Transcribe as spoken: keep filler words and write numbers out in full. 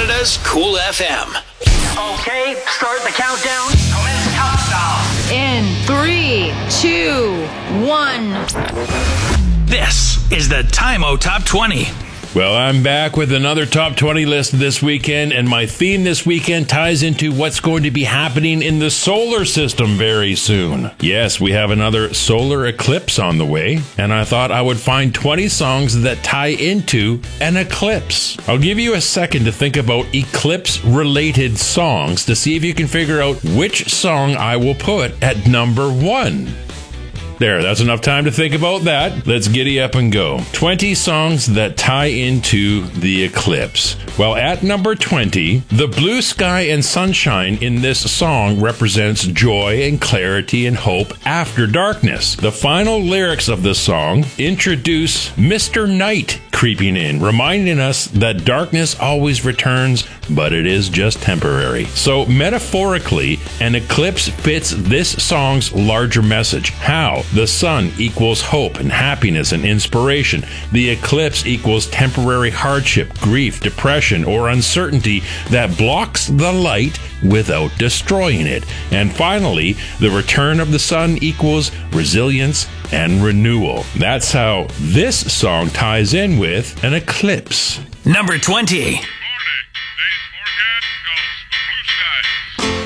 Canada's Cool F M. Okay, start the countdown. Commence countdown. In three, two, one. This is the Time-O Top twenty. Well, I'm back with another Top twenty list this weekend, and my theme this weekend ties into what's going to be happening in the solar system very soon. Yes, we have another solar eclipse on the way, and I thought I would find twenty songs that tie into an eclipse. I'll give you a second to think about eclipse-related songs to see if you can figure out which song I will put at number one. There, that's enough time to think about that. Let's giddy up and go. twenty songs that tie into the eclipse. Well, at number twenty, the blue sky and sunshine in this song represents joy and clarity and hope after darkness. The final lyrics of the song introduce Mister Night creeping in, reminding us that darkness always returns, but it is just temporary. So metaphorically, an eclipse fits this song's larger message. How? The sun equals hope and happiness and inspiration. The eclipse equals temporary hardship, grief, depression, or uncertainty that blocks the light without destroying it. And finally, the return of the sun equals resilience and renewal. That's how this song ties in with an eclipse. Number twenty.